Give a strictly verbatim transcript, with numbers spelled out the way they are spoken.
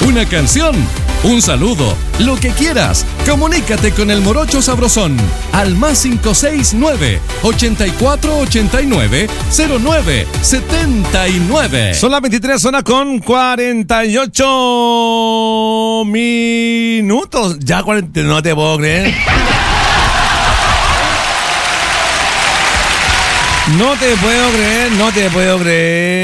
una canción, un saludo, lo que quieras. Comunícate con el Morocho Sabrosón al más cinco seis nueve, ochenta y cuatro ochenta y nueve, cero nueve setenta y nueve. Son las veintitrés horas con cuarenta y ocho minutos. Ya cuarenta, no te puedo creer. No te puedo creer, no te puedo creer.